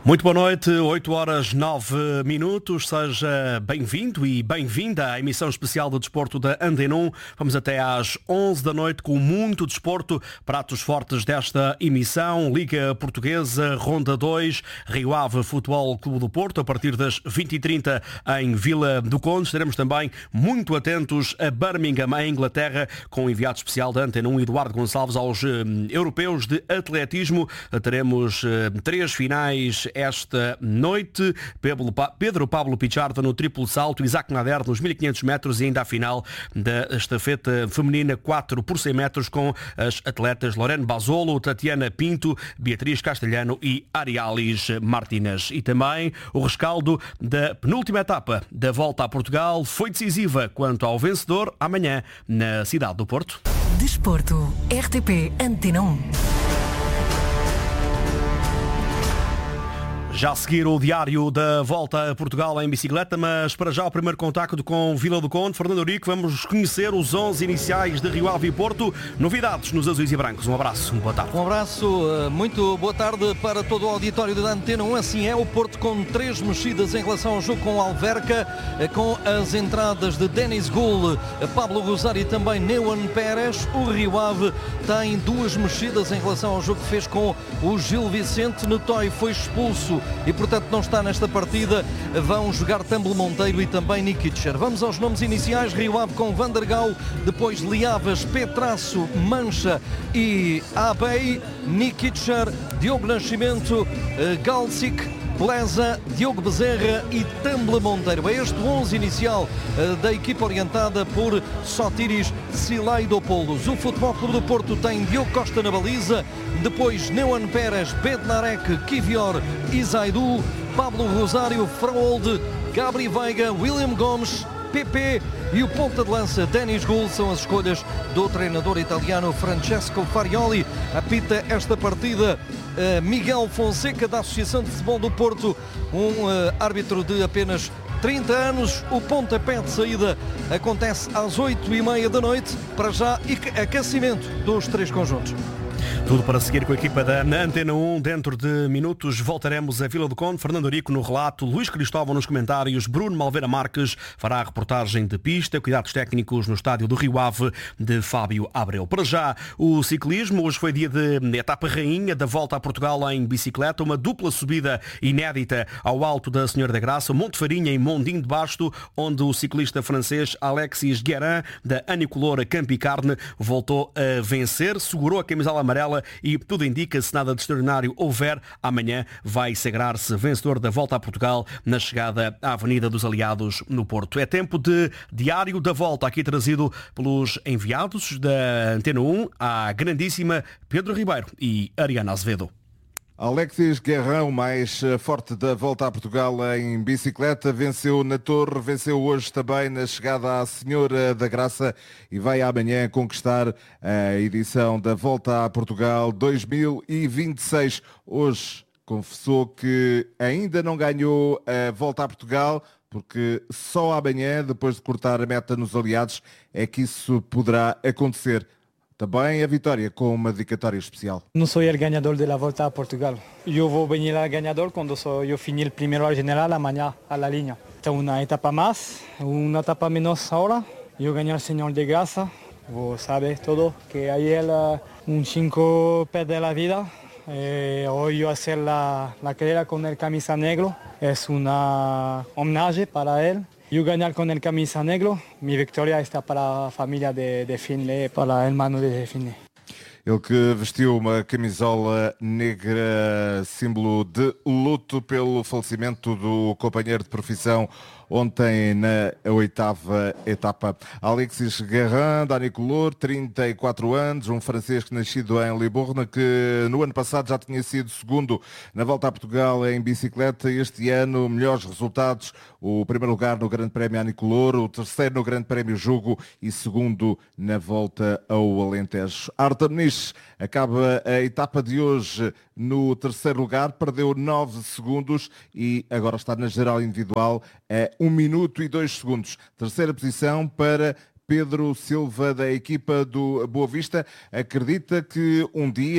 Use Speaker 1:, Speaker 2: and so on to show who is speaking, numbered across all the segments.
Speaker 1: Muito boa noite, 8 horas 9 minutos, seja bem-vindo e bem-vinda à emissão especial de desporto da Antena 1. Vamos até às 11 da noite com muito desporto, pratos fortes desta emissão, Liga Portuguesa, Ronda 2, Rio Ave Futebol Clube do Porto, a partir das 20h30 em Vila do Conde. Estaremos também muito atentos a Birmingham, em Inglaterra, com o enviado especial da Antena 1, Eduardo Gonçalves, aos europeus de atletismo. Teremos 3 finais esta noite. Pedro Pablo Pichardo no triplo salto, Isaac Nader nos 1500 metros e ainda a final da estafeta feminina 4 por 100 metros com as atletas Lorena Basolo, Tatiana Pinto, Beatriz Castelhano e Arialis Martínez. E também o rescaldo da penúltima etapa da Volta a Portugal foi decisiva quanto ao vencedor amanhã na cidade do Porto.
Speaker 2: Desporto, RTP Antena 1.
Speaker 1: Já a seguir o diário da Volta a Portugal em bicicleta, mas para já o primeiro contacto com Vila do Conde. Fernando Eurico, vamos conhecer os 11 iniciais de Rio Ave e Porto. Novidades nos azuis e brancos. Um abraço, boa tarde.
Speaker 3: Um abraço, muito boa tarde para todo o auditório da Antena 1. Assim é, o Porto com 3 mexidas em relação ao jogo com Alverca, com as entradas de Denis Gul, Pablo Rosário e também Neuan Pérez. O Rio Ave tem 2 mexidas em relação ao jogo que fez com o Gil Vicente. Notói foi expulso e portanto não está nesta partida. Vão jogar Tamblo Monteiro e também Nikitcher. Vamos aos nomes iniciais. Rio Ave com Vandergaal, depois Liavas, Petraço, Mancha e Abei, Nikitcher, Diogo Nascimento, Galsic, Bleza, Diogo Bezerra e Tambla Monteiro. É este 11 inicial da equipa orientada por Sotiris Silaidopoulos. O Futebol Clube do Porto tem Diogo Costa na baliza, depois Neuan Pérez, Bednarek, Kivior, Isaidu, Pablo Rosário, Fraolde, Gabri Veiga, William Gomes, PP e o ponta de lança Denis Gul. São as escolhas do treinador italiano Francesco Farioli. Apita esta partida Miguel Fonseca, da Associação de Futebol do Porto, um árbitro de apenas 30 anos. O pontapé de saída acontece às 8h30 da noite, para já aquecimento dos 3 conjuntos.
Speaker 1: Tudo para seguir com a equipa da Antena 1. Dentro de minutos voltaremos a Vila do Conde. Fernando Eurico no relato, Luís Cristóvão nos comentários, Bruno Malveira Marques fará a reportagem de pista, cuidados técnicos no estádio do Rio Ave de Fábio Abreu. Para já, o ciclismo. Hoje foi dia de etapa rainha da Volta a Portugal em bicicleta, uma dupla subida inédita ao Alto da Senhora da Graça, Monte Farinha e Mondim de Basto, onde o ciclista francês Alexis Guérin, da Anicolor Campicarne, voltou a vencer, segurou a camisola amarela e tudo indica, se nada de extraordinário houver, amanhã vai sagrar-se vencedor da Volta a Portugal na chegada à Avenida dos Aliados no Porto. É tempo de diário da Volta, aqui trazido pelos enviados da Antena 1, à grandíssima Pedro Ribeiro e Ariana Azevedo.
Speaker 4: Alexis Guérin, o mais forte da Volta a Portugal em bicicleta, venceu na Torre, venceu hoje também na chegada à Senhora da Graça e vai amanhã conquistar a edição da Volta a Portugal 2026. Hoje confessou que ainda não ganhou a Volta a Portugal, porque só amanhã, depois de cortar a meta nos Aliados, é que isso poderá acontecer. Também a vitória com uma dedicatória especial.
Speaker 5: Não sou o ganhador da Volta a Portugal. Eu vou venir a ganhador quando eu finir o primeiro general amanhã a la linha. Então uma etapa mais, uma etapa menos agora. Eu ganhar o Senhor de Graça. Vos sabe todo que ayer un 5 perde la vida. Hoy yo hacer la carrera con el camisa negro. Es una homenaje para él. Eu ganhar com ele camisa negro, minha vitória está para a família de Finlay, para o hermano de Finlay.
Speaker 4: Ele que vestiu uma camisola negra, símbolo de luto pelo falecimento do companheiro de profissão ontem na 8ª etapa. Alexis Guérin, da Anicolor, 34 anos, um francês nascido em Libourne, que no ano passado já tinha sido segundo na Volta a Portugal em bicicleta. Este ano, melhores resultados: o primeiro lugar no Grande Prémio Anicolor, o terceiro no Grande Prémio Jugo e segundo na Volta ao Alentejo. Artem Nish acaba a etapa de hoje no terceiro lugar, perdeu 9 segundos e agora está na geral individual a 1 minuto e 2 segundos. Terceira posição para Pedro Silva, da equipa do Boa Vista. Acredita que um dia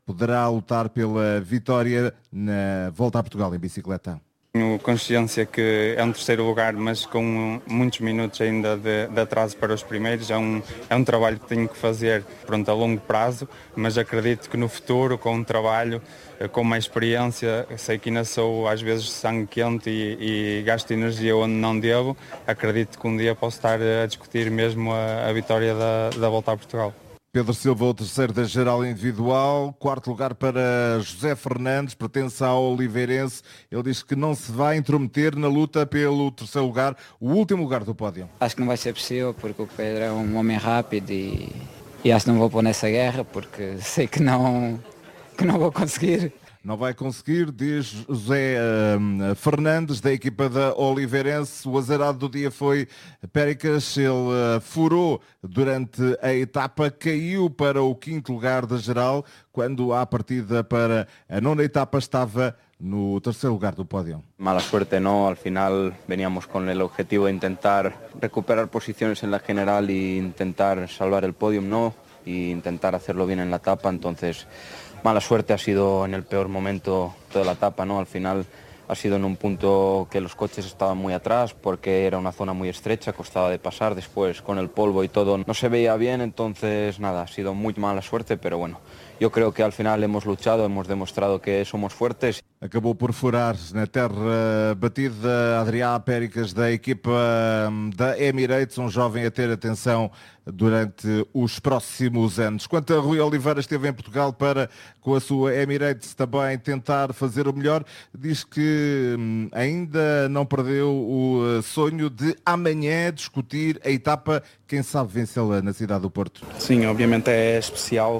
Speaker 4: poderá lutar pela vitória na Volta a Portugal em bicicleta.
Speaker 6: Tenho consciência que é um terceiro lugar, mas com muitos minutos ainda de atraso para os primeiros. É um trabalho que tenho que fazer a longo prazo, mas acredito que no futuro, com um trabalho, com mais experiência, sei que ainda sou às vezes sangue quente e gasto energia onde não devo. Acredito que um dia posso estar a discutir mesmo a vitória da Volta a Portugal.
Speaker 4: Pedro Silva, o terceiro da geral individual. Quarto lugar para José Fernandes, pertence ao Oliveirense. Ele diz que não se vai intrometer na luta pelo terceiro lugar, o último lugar do pódio.
Speaker 7: Acho que não vai ser possível, porque o Pedro é um homem rápido e acho que não vou pôr nessa guerra, porque sei que não vou conseguir.
Speaker 4: Não vai conseguir, diz José Fernandes, da equipa da Oliveirense. O azarado do dia foi Péricas. Ele furou durante a etapa, caiu para o quinto lugar da geral, quando à partida para a nona etapa estava no terceiro lugar do pódio.
Speaker 8: Mala suerte, ¿no? Al final veníamos con el objetivo de intentar recuperar posiciones en la general e intentar salvar el podium, ¿no? Y intentar hacerlo bien en la etapa, entonces mala suerte, ha sido en el peor momento toda la etapa, ¿no? Al final ha sido en un punto que los coches estaban muy atrás porque era una zona muy estrecha, costaba de pasar, después con el polvo y todo no se veía bien, entonces nada, ha sido muy mala suerte, pero bueno, yo creo que al final hemos luchado, hemos demostrado que somos fuertes.
Speaker 4: Acabou por furar na terra batida Adrià Péricas, da equipa da Emirates, um jovem a ter atenção durante os próximos anos. Quanto a Rui Oliveira, esteve em Portugal para, com a sua Emirates, também tentar fazer o melhor. Diz que ainda não perdeu o sonho de amanhã discutir a etapa, quem sabe vencê-la na cidade do Porto.
Speaker 6: Sim, obviamente é especial.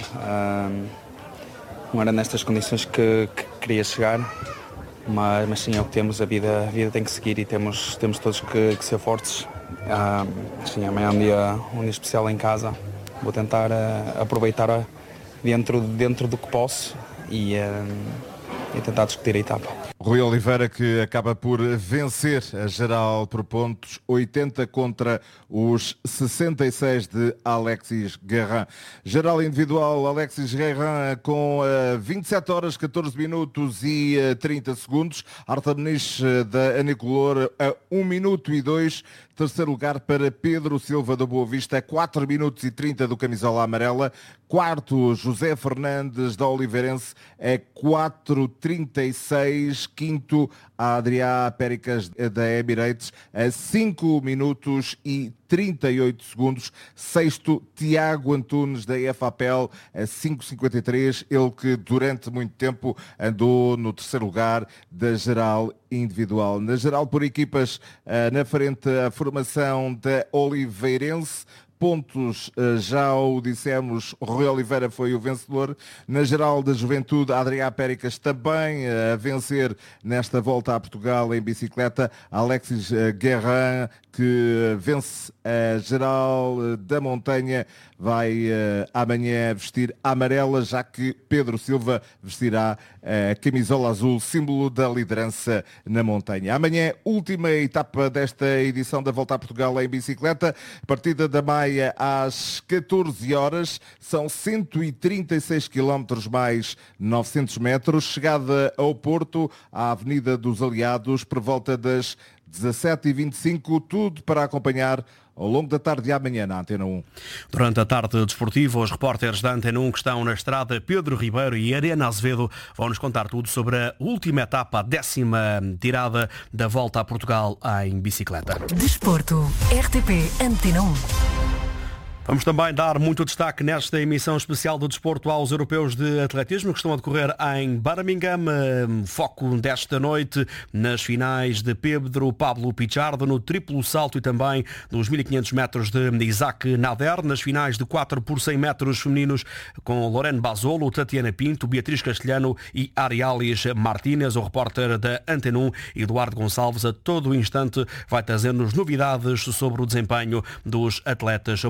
Speaker 6: Não era nestas condições que queria chegar, mas sim, é o que temos, a vida tem que seguir e temos todos que ser fortes. Sim, amanhã é um dia especial em casa, vou tentar aproveitar dentro do que posso e tentar discutir a etapa.
Speaker 4: Rui Oliveira, que acaba por vencer a geral por pontos, 80 contra os 66 de Alexis Guerrin. Geral individual, Alexis Guerrin com 27 horas, 14 minutos e 30 segundos. Arthur Muniz da Anicolor a 1 minuto e 2. Terceiro lugar para Pedro Silva da Boa Vista, 4 minutos e 30 do camisola amarela. Quarto, José Fernandes da Oliveirense, é 4:36. Quinto, Adrià Péricas da Emirates, a 5 minutos e 38 segundos. Sexto, Tiago Antunes da EFAPEL, a 5:53. Ele que durante muito tempo andou no terceiro lugar da geral individual. Na geral por equipas, na frente a formação da Oliveirense. Pontos, já o dissemos, Rui Oliveira foi o vencedor. Na geral da juventude, Adrià Péricas também a vencer nesta volta a Portugal em bicicleta. Alexis Guerrin, que vence a geral da montanha, vai amanhã vestir a amarela, já que Pedro Silva vestirá a camisola azul, símbolo da liderança na montanha. Amanhã, última etapa desta edição da Volta a Portugal em bicicleta, partida da Maia às 14 horas, são 136 km mais 900 metros, chegada ao Porto, à Avenida dos Aliados, por volta das 17h25, tudo para acompanhar ao longo da tarde de amanhã na Antena 1.
Speaker 1: Durante a tarde desportiva, os repórteres da Antena 1 que estão na estrada, Pedro Ribeiro e Ariana Azevedo, vão-nos contar tudo sobre a última etapa, a 10ª tirada da Volta a Portugal em bicicleta.
Speaker 2: Desporto, RTP Antena 1.
Speaker 1: Vamos também dar muito destaque nesta emissão especial do desporto aos europeus de atletismo que estão a decorrer em Birmingham. Foco desta noite nas finais de Pedro Pablo Pichardo, no triplo salto e também nos 1500 metros de Isaac Nader, nas finais de 4 por 100 metros femininos com Lorena Basolo, Tatiana Pinto, Beatriz Castelhano e Arialis Martínez. O repórter da Antena 1, Eduardo Gonçalves, a todo o instante vai trazer-nos novidades sobre o desempenho dos atletas portugueses.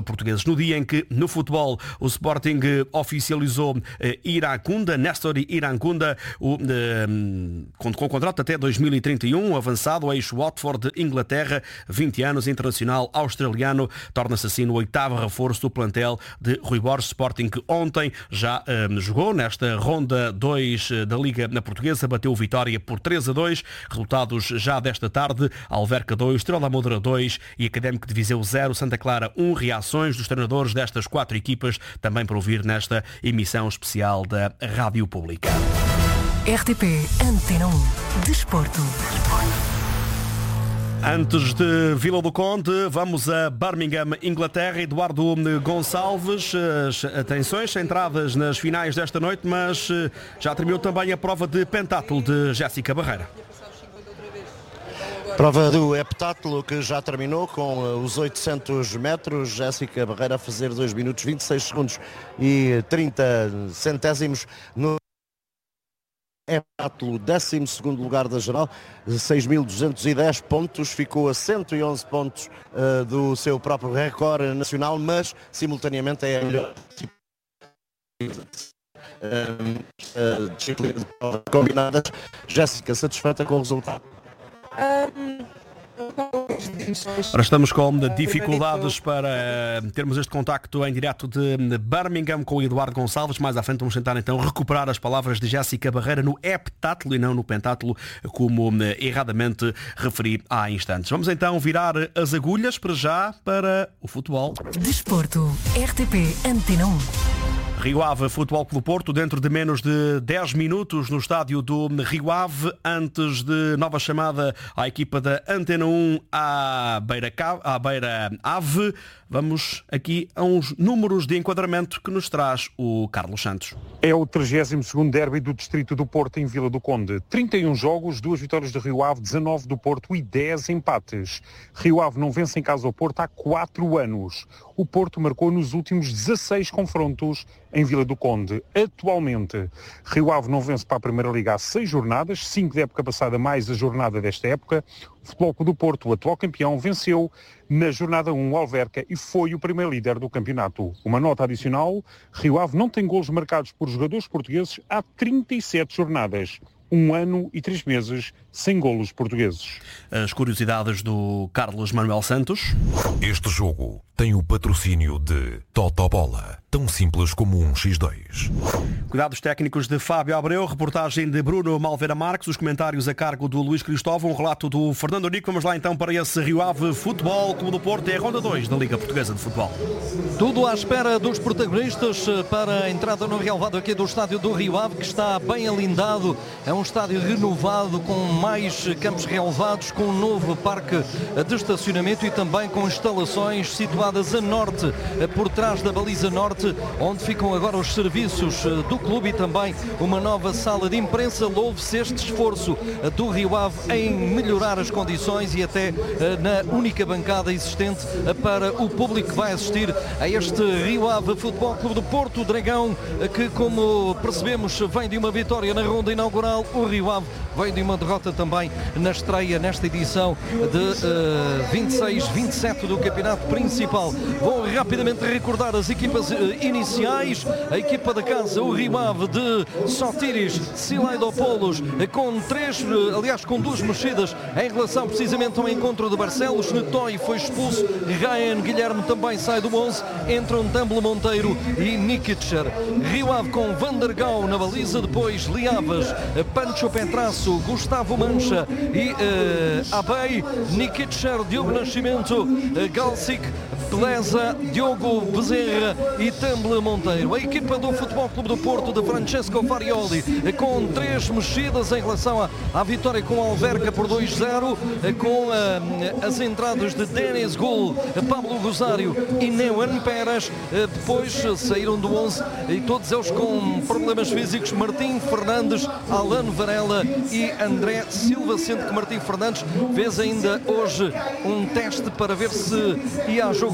Speaker 1: no dia em que, no futebol, o Sporting oficializou Néstor Irankunda, com contrato até 2031, avançado, eixo Watford de Inglaterra, 20 anos, internacional australiano, torna-se assim no 8º reforço do plantel de Rui Borges. Sporting que ontem já jogou nesta ronda 2 da Liga na Portuguesa, bateu o Vitória por 3-2, resultados já desta tarde: Alverca 2, Estrela da Amadora 2 e Académico de Viseu 0, Santa Clara 1, reações dos treinadores destas 4 equipas, também para ouvir nesta emissão especial da Rádio Pública.
Speaker 2: RTP Antena 1 Desporto.
Speaker 1: Antes de Vila do Conde, vamos a Birmingham, Inglaterra. Eduardo Gonçalves, as atenções centradas nas finais desta noite, mas já terminou também a prova de pentatlo de Jéssica Barreira.
Speaker 9: Prova do heptátulo que já terminou com os 800 metros. Jéssica Barreira a fazer 2 minutos 26 segundos e 30 centésimos no heptátulo, 12º lugar da geral, 6.210 pontos, ficou a 111 pontos do seu próprio recorde nacional, mas simultaneamente é a melhor disciplina de provas combinadas. Jéssica, satisfeita com o resultado?
Speaker 1: Ora, estamos com dificuldades para termos este contacto em direto de Birmingham com o Eduardo Gonçalves. Mais à frente vamos tentar então recuperar as palavras de Jéssica Barreira no heptátulo e não no pentátulo, como erradamente referi há instantes. Vamos então virar as agulhas para o futebol.
Speaker 2: Desporto, RTP Antena 1.
Speaker 1: Rio Ave Futebol Clube do Porto, dentro de menos de 10 minutos no estádio do Rio Ave, antes de nova chamada à equipa da Antena 1 à Beira Ave. Vamos aqui a uns números de enquadramento que nos traz o Carlos Santos.
Speaker 10: É o 32º derby do Distrito do Porto em Vila do Conde. 31 jogos, 2 vitórias do Rio Ave, 19 do Porto e 10 empates. Rio Ave não vence em casa ao Porto há 4 anos. O Porto marcou nos últimos 16 confrontos em Vila do Conde. Atualmente, Rio Ave não vence para a Primeira Liga há 6 jornadas, 5 da época passada mais a jornada desta época. O Futebol Clube do Porto, o atual campeão, venceu na jornada 1 o Alverca e foi o primeiro líder do campeonato. Uma nota adicional: Rio Ave não tem golos marcados por jogadores portugueses há 37 jornadas. 1 ano e 3 meses sem golos portugueses.
Speaker 1: As curiosidades do Carlos Manuel Santos.
Speaker 11: Este jogo tem o patrocínio de Totobola, tão simples como um X2.
Speaker 1: Cuidados técnicos de Fábio Abreu, reportagem de Bruno Malveira Marques, os comentários a cargo do Luís Cristóvão, um relato do Fernando Urico. Vamos lá então para esse Rio Ave Futebol Clube do Porto, é a ronda 2 da Liga Portuguesa de Futebol.
Speaker 3: Tudo à espera dos protagonistas para a entrada no relvado aqui do estádio do Rio Ave, que está bem alindado. É um estádio renovado, com mais campos relevados, com um novo parque de estacionamento e também com instalações situadas a norte, por trás da baliza norte, onde ficam agora os serviços do clube e também uma nova sala de imprensa. Louve-se este esforço do Rio Ave em melhorar as condições e até na única bancada existente para o público que vai assistir a este Rio Ave Futebol Clube do Porto. O Dragão, que como percebemos vem de uma vitória na ronda inaugural, o Rio Ave vem de uma derrota também na estreia nesta edição de 26-27 do campeonato principal. Vou rapidamente recordar as equipas iniciais. A equipa da casa, o Rio Ave de Sotiris Silaidopoulos, com 2 mexidas em relação precisamente ao encontro de Barcelos. Netoy foi expulso, Ryan Guilherme também sai do 11, entram Tamblo Monteiro e Nikitcher. Rio Ave com Vandergau na baliza, depois Liavas, Pancho Petrasso, Gustavo Mancha e Abei, Nikitcher, Diogo Nascimento, Galsic, Beleza, Diogo Bezerra e Tamblo Monteiro. A equipa do Futebol Clube do Porto de Francesco Farioli, com 3 mexidas em relação à vitória com a Alverca por 2-0, com as entradas de Denis Gul, Pablo Rosário e Neuan Peras. Depois saíram do 11 e todos eles com problemas físicos: Martim Fernandes, Alan Varela e André Silva, sendo que Martim Fernandes fez ainda hoje um teste para ver se ia a jogo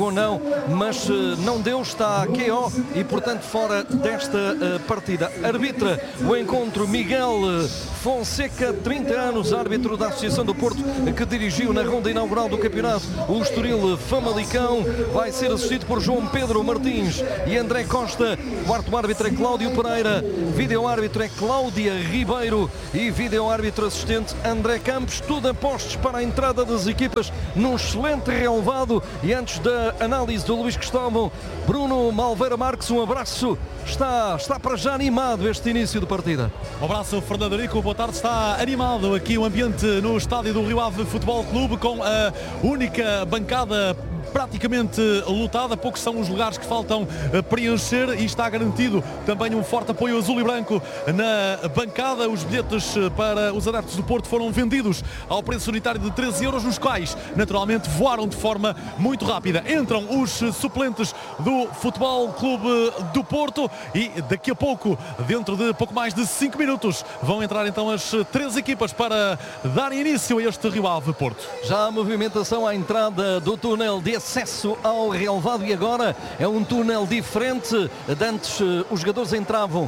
Speaker 3: ou não, mas não deu, está KO e portanto fora desta partida. Arbitra o encontro Miguel Fonseca, 30 anos, árbitro da Associação do Porto, que dirigiu na ronda inaugural do campeonato o Estoril Famalicão. Vai ser assistido por João Pedro Martins e André Costa. Quarto árbitro é Cláudio Pereira, vídeo árbitro é Cláudia Ribeiro e vídeo árbitro assistente André Campos. Tudo apostos para a entrada das equipas num excelente relevado. E antes da análise do Luís Cristóvão, Bruno Malveira Marques, um abraço. Está para já animado este início de partida.
Speaker 12: Um abraço, Fernando Rico, boa tarde. Está animado aqui o ambiente no estádio do Rio Ave Futebol Clube, com a única bancada praticamente lotada. Poucos são os lugares que faltam preencher e está garantido também um forte apoio azul e branco na bancada. Os bilhetes para os adeptos do Porto foram vendidos ao preço unitário de 13 euros, nos quais naturalmente voaram de forma muito rápida. Entram os suplentes do Futebol Clube do Porto e daqui a pouco, dentro de pouco mais de 5 minutos, vão entrar então as 3 equipas para dar início a este Rio Ave Porto.
Speaker 3: Já a movimentação à entrada do túnel de acesso ao relevado, e agora é um túnel diferente. De antes os jogadores entravam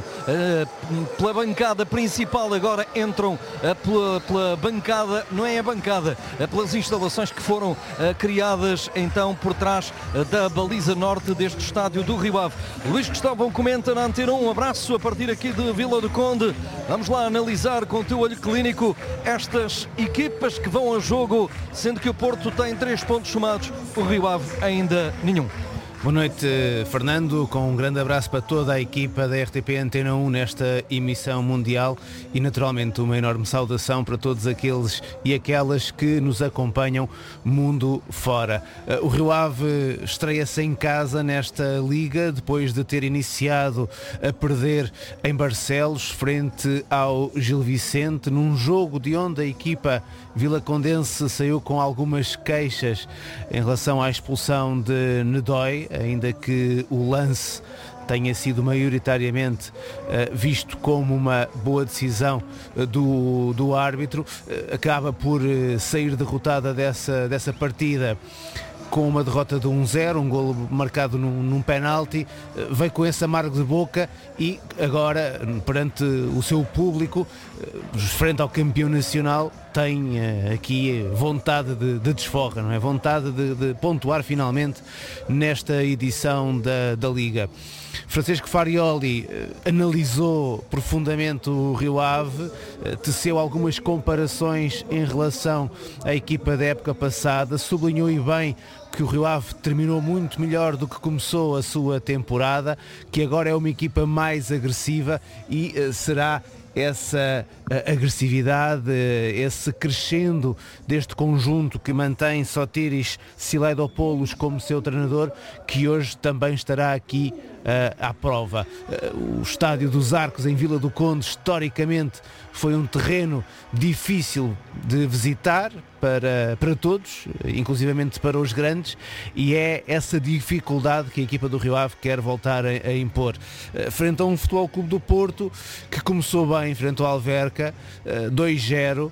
Speaker 3: pela bancada principal, agora entram pela bancada, não é a bancada, pelas instalações que foram criadas então por trás da baliza norte deste estádio do Rio Ave. Luís Cristóvão comenta na Antena 1, um abraço a partir aqui de Vila do Conde. Vamos lá analisar com o teu olho clínico estas equipas que vão a jogo, sendo que o Porto tem 3 pontos somados, o Rio Ave ainda nenhum.
Speaker 13: Boa noite, Fernando, com um grande abraço para toda a equipa da RTP Antena 1 nesta emissão mundial e naturalmente uma enorme saudação para todos aqueles e aquelas que nos acompanham mundo fora. O Rio Ave estreia-se em casa nesta liga depois de ter iniciado a perder em Barcelos frente ao Gil Vicente, num jogo de onde a equipa vilacondense saiu com algumas queixas em relação à expulsão de Nedói, ainda que o lance tenha sido maioritariamente visto como uma boa decisão do árbitro. Acaba por sair derrotada dessa partida com uma derrota de 1-0, um golo marcado num penalti. Veio com esse amargo de boca e agora, perante o seu público, frente ao campeão nacional, tem aqui vontade de desforra, não é? Vontade de pontuar finalmente nesta edição da Liga. Francesco Farioli analisou profundamente o Rio Ave, teceu algumas comparações em relação à equipa da época passada, sublinhou e bem que o Rio Ave terminou muito melhor do que começou a sua temporada, que agora é uma equipa mais agressiva e será essa agressividade, esse crescendo deste conjunto que mantém Sotiris Silaidopoulos como seu treinador, que hoje também estará aqui à prova. O Estádio dos Arcos em Vila do Conde historicamente foi um terreno difícil de visitar para todos, inclusivamente para os grandes, e é essa dificuldade que a equipa do Rio Ave quer voltar a impor. Frente a um Futebol Clube do Porto que começou bem frente ao Alverca, 2-0,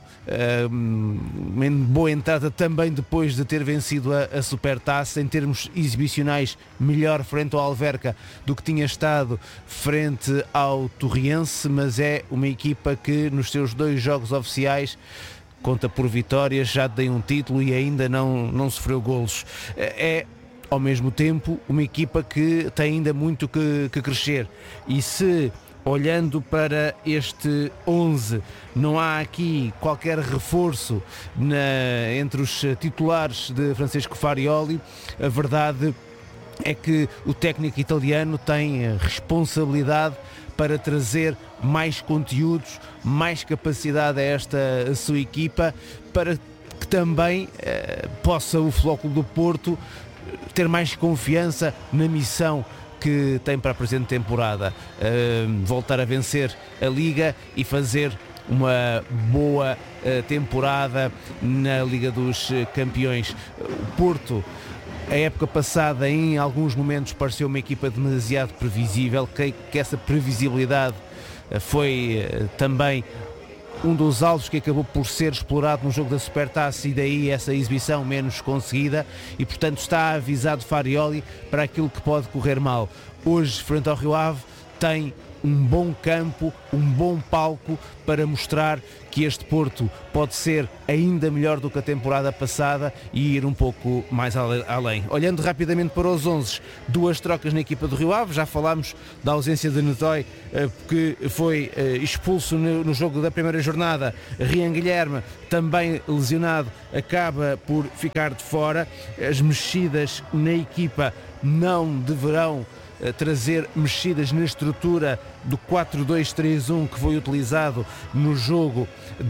Speaker 13: uma boa entrada também depois de ter vencido a Supertaça. Em termos exibicionais, melhor frente ao Alverca do que tinha estado frente ao Torriense, mas é uma equipa que nos seus 2 jogos oficiais conta por vitórias, já tem um título e ainda não sofreu golos. É, ao mesmo tempo, uma equipa que tem ainda muito que crescer. E se, olhando para este 11, não há aqui qualquer reforço entre os titulares de Francesco Farioli, a verdade é que o técnico italiano tem a responsabilidade para trazer mais conteúdos, mais capacidade a sua equipa, para que também possa o Futebol Clube do Porto ter mais confiança na missão que tem para a presente temporada, voltar a vencer a Liga e fazer uma boa temporada na Liga dos Campeões. O Porto, a época passada, em alguns momentos, pareceu uma equipa demasiado previsível, que essa previsibilidade foi também um dos alvos que acabou por ser explorado no jogo da Supertaça, e daí essa exibição menos conseguida, e portanto está avisado Farioli para aquilo que pode correr mal. Hoje, frente ao Rio Ave, tem um bom campo, um bom palco para mostrar que este Porto pode ser ainda melhor do que a temporada passada e ir um pouco mais além. Olhando rapidamente para os 11, 2 trocas na equipa do Rio Ave. Já falámos da ausência de Netói, que foi expulso no jogo da primeira jornada. Rian Guilherme, também lesionado, acaba por ficar de fora. As mexidas na equipa não deverão trazer mexidas na estrutura do 4-2-3-1 que foi utilizado no jogo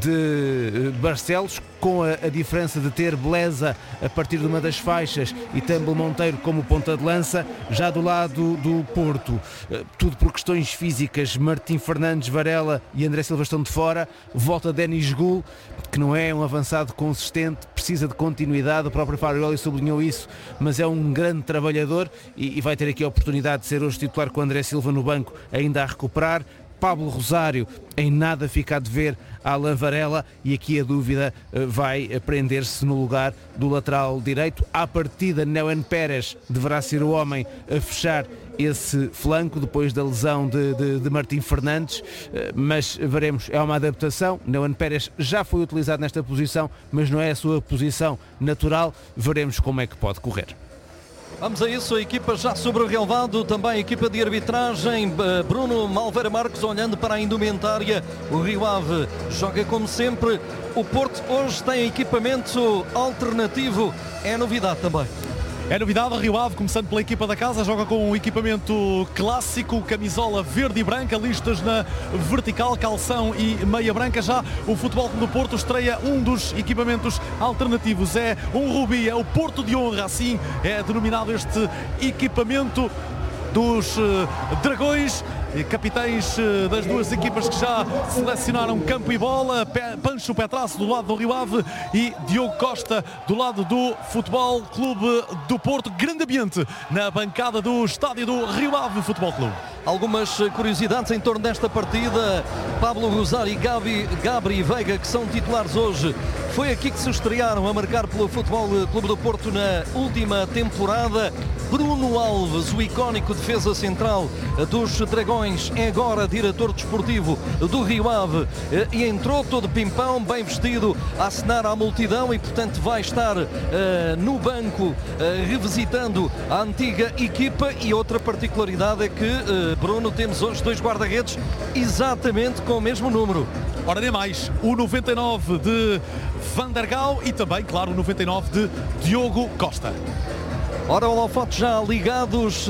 Speaker 13: de Barcelos, com a diferença de ter Beleza a partir de uma das faixas e Tembel Monteiro como ponta de lança. Já do lado do Porto, tudo por questões físicas, Martim Fernandes, Varela e André Silva estão de fora. Volta Denis Gul, que não é um avançado consistente, precisa de continuidade, o próprio Farioli sublinhou isso, mas é um grande trabalhador e vai ter aqui a oportunidade de ser hoje titular com André Silva no banco ainda a recuperar. Pablo Rosário em nada fica a dever a Alain Varela, e aqui a dúvida vai prender-se no lugar do lateral direito. À partida, Neuen Pérez deverá ser o homem a fechar esse flanco depois da lesão de Martim Fernandes, mas veremos, é uma adaptação. Neuen Pérez já foi utilizado nesta posição, mas não é a sua posição natural. Veremos como é que pode correr.
Speaker 3: Vamos a isso, a equipa já sobre o relvado, também a equipa de arbitragem, Bruno Malveira Marques olhando para a indumentária. O Rio Ave joga como sempre. O Porto hoje tem equipamento alternativo, é novidade também.
Speaker 12: É novidade, a Rio Ave, começando pela equipa da casa, joga com um equipamento clássico, camisola verde e branca, listas na vertical, calção e meia branca. Já o Futebol Clube do Porto estreia um dos equipamentos alternativos, é um rubi, é o Porto de Honra, assim é denominado este equipamento dos Dragões, capitães das duas equipas que já selecionaram campo e bola. Pancho Petrasso do lado do Rio Ave e Diogo Costa do lado do Futebol Clube do Porto. Grande ambiente na bancada do estádio do Rio Ave Futebol Clube.
Speaker 3: Algumas curiosidades em torno desta partida. Pablo Rosário e Gabri Veiga, que são titulares hoje, foi aqui que se estrearam a marcar pelo Futebol Clube do Porto na última temporada. Bruno Alves, o icónico defesa central dos Dragões, é agora diretor desportivo do Rio Ave e entrou todo pimpão, bem vestido, a acenar à multidão e portanto vai estar no banco revisitando a antiga equipa. E outra particularidade é que, Bruno, temos hoje 2 guarda-redes exatamente com o mesmo número.
Speaker 12: Ora, nem mais, o 99 de Van der Gaal e também, claro, o 99 de Diogo Costa.
Speaker 3: Ora, holofotes já ligados,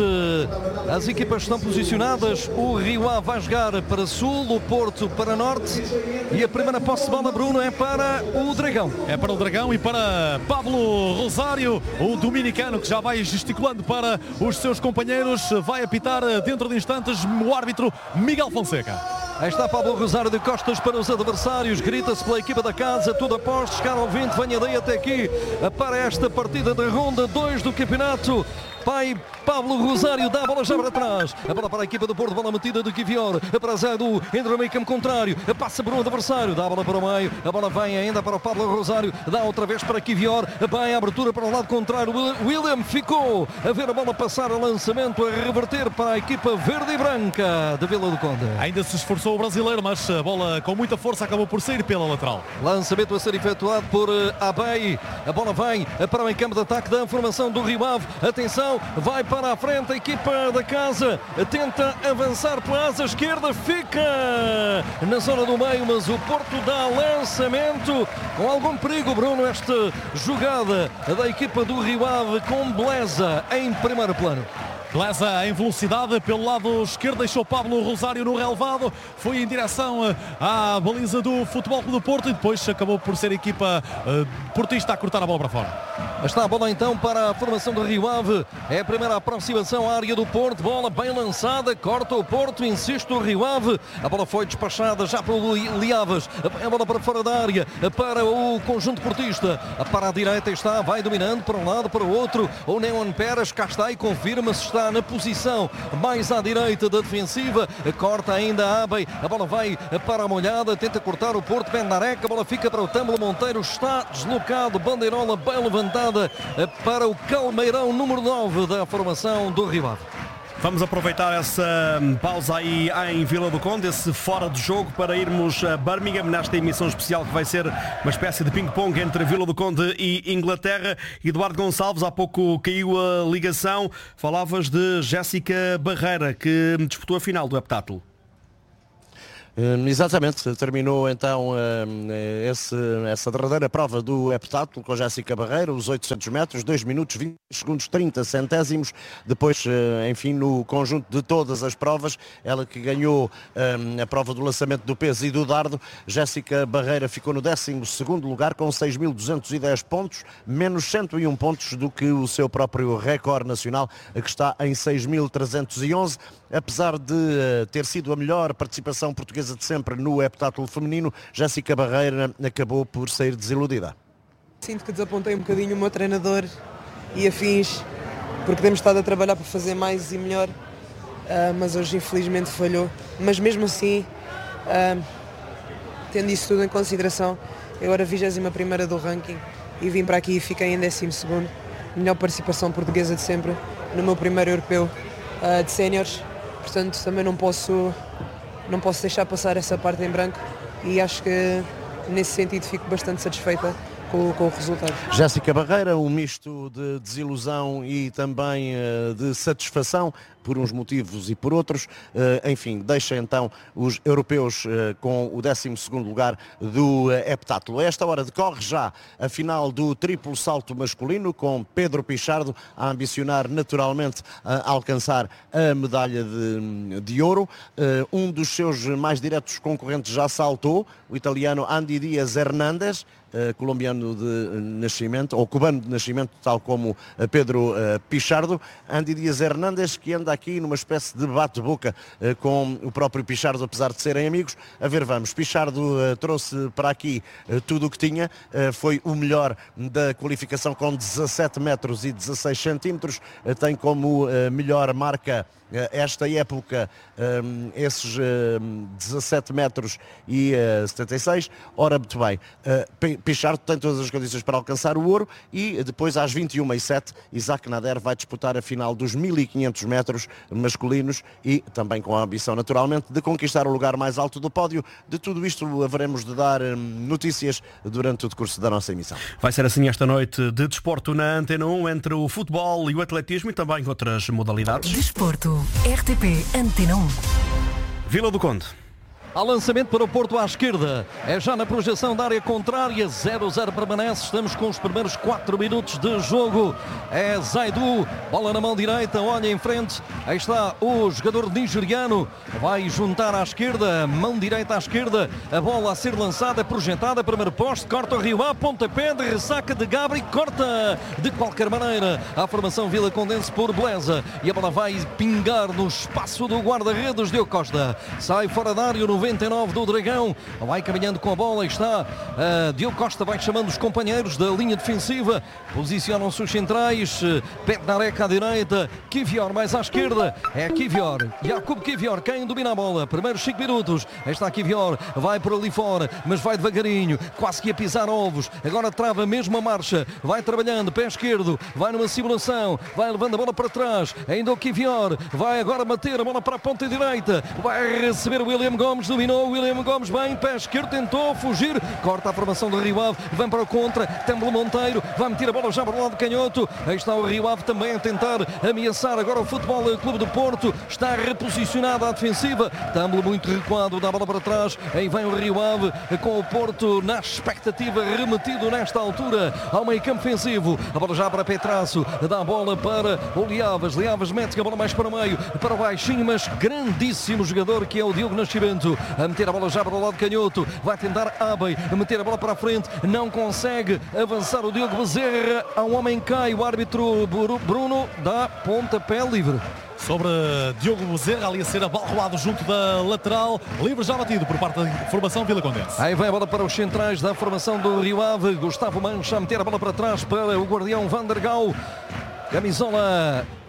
Speaker 3: as equipas estão posicionadas. O Rio Ave vai jogar para sul, o Porto para norte, e a primeira posse de bola, Bruno, é para o Dragão.
Speaker 12: É para o Dragão e para Pablo Rosário, o dominicano, que já vai gesticulando para os seus companheiros. Vai apitar dentro de instantes o árbitro Miguel Fonseca.
Speaker 3: Aí está Pablo Rosário de costas para os adversários, grita-se pela equipa da casa, tudo após chegar ao 20, venha daí até aqui para esta partida da ronda 2 do campeonato. Pai Pablo Rosário dá a bola já para trás, a bola para a equipa do Porto, bola metida do Kivior, para Zadu, entra no meio campo contrário, passa por um adversário, dá a bola para o meio, a bola vem ainda para o Pablo Rosário, dá outra vez para Kivior, bem a abertura para o lado contrário, William ficou a ver a bola passar, a lançamento a reverter para a equipa verde e branca de Vila do Conde.
Speaker 12: Ainda se esforçou o brasileiro, mas a bola com muita força acabou por sair pela lateral.
Speaker 3: Lançamento a ser efetuado por Abey, a bola vem para o campo de ataque da formação do Rio Ave, atenção, vai para a frente a equipa da casa, tenta avançar pela asa esquerda, fica na zona do meio, mas o Porto dá lançamento com algum perigo, Bruno, esta jogada da equipa do Rio Ave com Beleza em primeiro plano.
Speaker 12: Beleza em velocidade pelo lado esquerdo, deixou Pablo Rosário no relevado, foi em direção à baliza do Futebol Clube do Porto e depois acabou por ser a equipa portista a cortar a bola para fora.
Speaker 3: Está a bola então para a formação do Rio Ave, é a primeira aproximação à área do Porto, bola bem lançada, corta o Porto, insiste o Rio Ave, a bola foi despachada já pelo Liavas, a bola para fora da área, para o conjunto portista, para a direita está, vai dominando para um lado, para o outro, o Neuen Pérez cá está e confirma se está está na posição mais à direita da defensiva, corta ainda a Abbey, a bola vai para a molhada, tenta cortar o Porto, Bendarek, a bola fica para o Tâmelo Monteiro, está deslocado, bandeirola bem levantada para o Calmeirão, número 9 da formação do Rio Ave.
Speaker 1: Vamos aproveitar essa pausa aí em Vila do Conde, esse fora de jogo, para irmos a Birmingham nesta emissão especial que vai ser uma espécie de ping-pong entre Vila do Conde e Inglaterra. Eduardo Gonçalves, há pouco caiu a ligação, falavas de Jéssica Barreira, que disputou a final do heptátlon.
Speaker 9: Exatamente, terminou então essa derradeira prova do heptátlon com Jéssica Barreira, os 800 metros, 2 minutos 20 segundos 30 centésimos. Depois, enfim, no conjunto de todas as provas, ela que ganhou a prova do lançamento do peso e do dardo, Jéssica Barreira ficou no 12º lugar com 6.210 pontos, menos 101 pontos do que o seu próprio recorde nacional, que está em 6.311. Apesar de ter sido a melhor participação portuguesa de sempre no heptátlon feminino, Jéssica Barreira acabou por sair desiludida.
Speaker 14: Sinto que desapontei um bocadinho o meu treinador e afins, porque temos estado a trabalhar para fazer mais e melhor, mas hoje infelizmente falhou. Mas mesmo assim, tendo isso tudo em consideração, eu era 21ª do ranking e vim para aqui e fiquei em 12º. Melhor participação portuguesa de sempre no meu primeiro europeu de séniores. Portanto, também não posso deixar passar essa parte em branco e acho que nesse sentido fico bastante satisfeita com o resultado.
Speaker 9: Jéssica Barreira, um misto de desilusão e também de satisfação por uns motivos e por outros, enfim, deixa então os europeus com o 12º lugar do heptátlon. A esta hora decorre já a final do triplo salto masculino, com Pedro Pichardo a ambicionar naturalmente a alcançar a medalha de ouro. Um dos seus mais diretos concorrentes já saltou, o italiano Andy Dias Hernández, colombiano de nascimento, ou cubano de nascimento, tal como Pedro Pichardo. Andy Dias Hernández, que anda aqui numa espécie de bate-boca com o próprio Pichardo, apesar de serem amigos. A ver, vamos. Pichardo trouxe para aqui tudo o que tinha, foi o melhor da qualificação com 17 metros e 16 centímetros, tem como melhor marca esta época esses 17 metros e 76. Ora, muito bem, Pichardo tem todas as condições para alcançar o ouro e depois às 21h07 Isaac Nader vai disputar a final dos 1500 metros masculinos e também com a ambição naturalmente de conquistar o lugar mais alto do pódio. De tudo isto haveremos de dar notícias durante o decurso da nossa emissão.
Speaker 1: Vai ser assim esta noite de desporto na Antena 1, entre o futebol e o atletismo e também outras modalidades.
Speaker 2: Desporto, RTP Antena 1.
Speaker 1: Vila do Conde.
Speaker 3: Há lançamento para o Porto à esquerda. É já na projeção da área contrária. 0-0 permanece. Estamos com os primeiros 4 minutos de jogo. É Zaidu. Bola na mão direita. Olha em frente. Aí está o jogador nigeriano. Vai juntar à esquerda. Mão direita à esquerda. A bola a ser lançada, projetada. Primeiro poste. Corta o Rio A. Pontapé de ressaca de Gabri. Corta de qualquer maneira a formação Vila Condense por Beleza. E a bola vai pingar no espaço do guarda-redes Diogo Costa. Sai fora da área o 99 do Dragão, vai caminhando com a bola, está Diogo Costa, vai chamando os companheiros da linha defensiva, posicionam-se os centrais, Petnarek à direita, Kivior mais à esquerda, é Kivior, Jakub Kivior, quem domina a bola, primeiros 5 minutos, aí está Kivior, vai por ali fora, mas vai devagarinho, quase que a pisar ovos, agora trava mesmo a marcha, vai trabalhando, pé esquerdo, vai numa simulação, vai levando a bola para trás, ainda o Kivior, vai agora bater a bola para a ponta direita, vai receber o William Gomes, dominou o William Gomes bem, pé esquerdo, tentou fugir, corta a formação do Rio Ave, vem para o contra, Tâmelo Monteiro, vai meter a bola já para o lado canhoto, aí está o Rio Ave também a tentar ameaçar agora o Futebol Clube do Porto, está reposicionado à defensiva, Tâmelo muito recuado, dá a bola para trás, aí vem o Rio Ave com o Porto na expectativa, remetido nesta altura ao meio campo ofensivo, a bola já para Petraço, dá a bola para o Liavas, Liavas mete a bola mais para o meio, para o baixinho, mas grandíssimo jogador que é o Diogo Nascimento, a meter a bola já para o lado canhoto, vai tentar Abbey, a meter a bola para a frente, não consegue avançar o Diogo Bezerra, a um homem cai, o árbitro Bruno dá pontapé livre.
Speaker 12: Sobre Diogo Bezerra, ali a ser abalroado junto da lateral, livre já batido por parte da formação Vila Condense.
Speaker 3: Aí vem a bola para os centrais da formação do Rio Ave, Gustavo Mancha a meter a bola para trás para o guardião Van der Gaal, camisola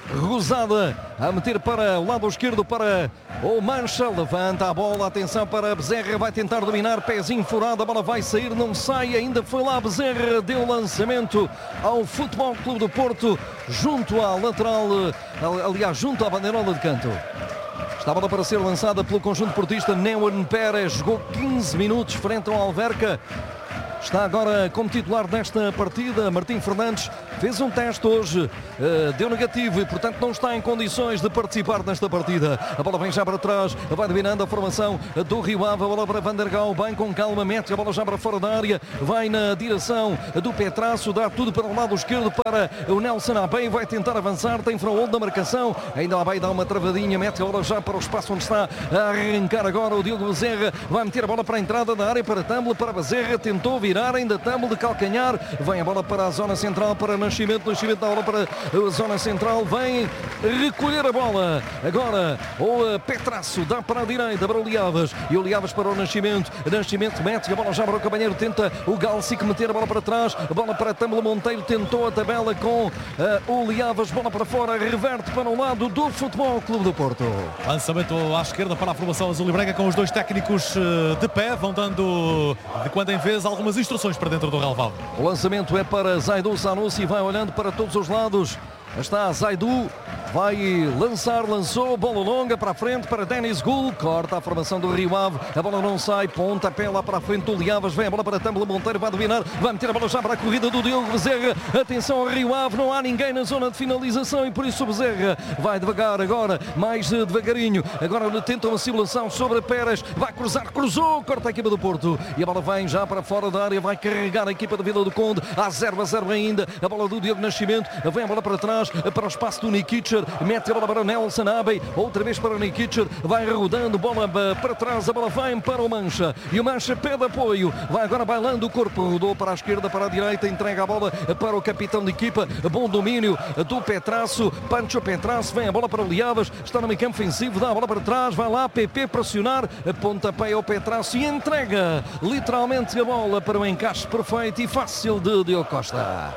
Speaker 3: Rosada a meter para o lado esquerdo para o Mancha, levanta a bola, atenção para Bezerra, vai tentar dominar, pezinho furado, a bola vai sair, não sai, ainda foi lá Bezerra, deu lançamento ao Futebol Clube do Porto, junto à lateral, aliás, junto à bandeirola de canto. Está a bola para ser lançada pelo conjunto portista. Neumann Pérez jogou 15 minutos frente ao Alverca. Está agora como titular nesta partida. Martim Fernandes fez um teste hoje, deu negativo e, portanto, não está em condições de participar nesta partida. A bola vem já para trás, vai dominando a formação do Rio Ave. A bola para Van der Gaal, bem com calma, mete a bola já para fora da área, vai na direção do Petraço, dá tudo para o lado esquerdo para o Nelson Abey, vai tentar avançar, tem Fraol na marcação, ainda Abey dá uma travadinha, mete a bola já para o espaço onde está a arrancar agora o Diogo Bezerra, vai meter a bola para a entrada da área para Tâmbula, para Bezerra, tentou virar, ainda Tâmbula de calcanhar, vem a bola para a zona central, para Nascimento da bola para a zona central, vem recolher a bola, agora o Petraço dá para a direita, para o Liavas, e o Liavas para o Nascimento mete a bola já para o companheiro, tenta o Galcic meter a bola para trás, a bola para Tâmbula Monteiro, tentou a tabela com o Liavas, bola para fora, reverte para o lado do Futebol Clube do Porto.
Speaker 12: Lançamento à esquerda para a formação azul e branca, com os dois técnicos de pé, vão dando de quando em vez algumas instruções para dentro do relvado.
Speaker 3: O lançamento é para Zaidu Sanusi, vai olhando para todos os lados. Está Zaidu, vai lançar, lançou, bola longa para a frente para Denis Gul, corta a formação do Rio Ave, a bola não sai, ponta, pé lá para a frente do Liavas, vem a bola para Tâmbula Monteiro, vai dominar, vai meter a bola já para a corrida do Diogo Bezerra, atenção ao Rio Ave, não há ninguém na zona de finalização e por isso o Bezerra vai devagar agora, mais devagarinho, agora tenta uma simulação sobre Pérez, vai cruzar, cruzou, corta a equipa do Porto e a bola vem já para fora da área, vai carregar a equipa da Vila do Conde, há 0-0 ainda, a bola do Diogo Nascimento, vem a bola para trás, para o espaço do Nikic, mete a bola para o Nelson Abey, outra vez para o Nikic, vai rodando, bola para trás, a bola vem para o Mancha, e o Mancha pede apoio, vai agora bailando o corpo, rodou para a esquerda, para a direita, entrega a bola para o capitão de equipa, bom domínio do Petraço, Pancho Petraço, vem a bola para o Liavas, está no meio campo ofensivo, dá a bola para trás, vai lá, PP pressionar, pontapé ao Petraço e entrega literalmente a bola para o encaixe perfeito e fácil de Diogo Costa.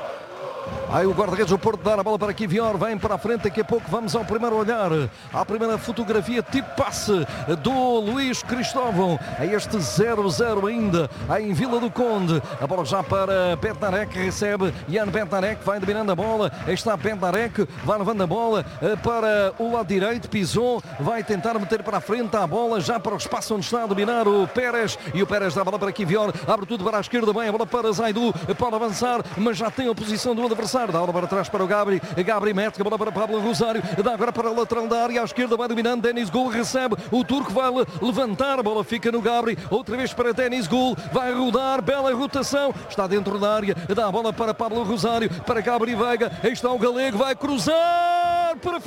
Speaker 3: Aí o guarda-redes do Porto dá a bola para Kivior, vem para a frente, daqui a pouco vamos ao primeiro olhar, à primeira fotografia tipo passe do Luís Cristóvão, a este 0-0 ainda em Vila do Conde, a bola já para Bednarek, recebe Jan Bednarek, vai dominando a bola, aí está Bednarek, vai levando a bola para o lado direito, pisou, vai tentar meter para a frente a bola, já para o espaço onde está a dominar o Pérez, e o Pérez dá a bola para Kivior, abre tudo para a esquerda, bem a bola para Zaidu, pode avançar, mas já tem a posição do adversário, dá a bola para trás para o Gabri mete a bola para Pablo Rosário, dá agora para a lateral da área, à esquerda vai dominando, Denis Gul recebe, o turco vai levantar, a bola fica no Gabri, outra vez para Denis Gul, vai rodar, bela rotação, está dentro da área, dá a bola para Pablo Rosário, para Gabri Veiga, aí está o galego, vai cruzar para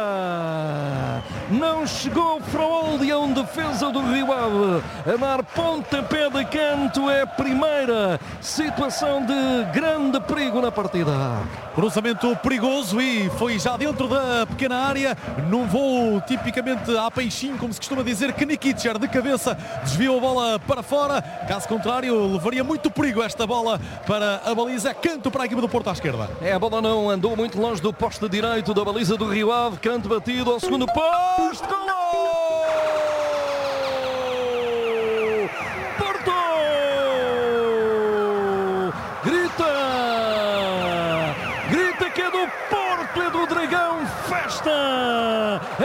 Speaker 3: fora, não chegou Fraol, e é um defesa do Rio Ave a dar pontapé de canto, é a primeira situação de grande perigo na partida.
Speaker 12: Cruzamento perigoso e foi já dentro da pequena área, num voo tipicamente a peixinho, como se costuma dizer, que Nikic de cabeça desviou a bola para fora, caso contrário levaria muito perigo esta bola para a baliza, canto para a equipa do Porto à esquerda.
Speaker 3: A bola não andou muito longe do poste direito da baliza do Rio Ave, canto batido ao segundo poste, gol! Grita que é do Porto, é do Dragão, festa!